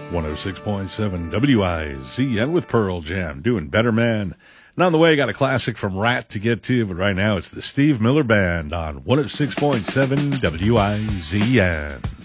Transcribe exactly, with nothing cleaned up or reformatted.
one oh six point seven W I Z N with Pearl Jam, doing Better Man. And on the way, got a classic from Rat to get to, but right now it's the Steve Miller Band on one oh six point seven W I Z N.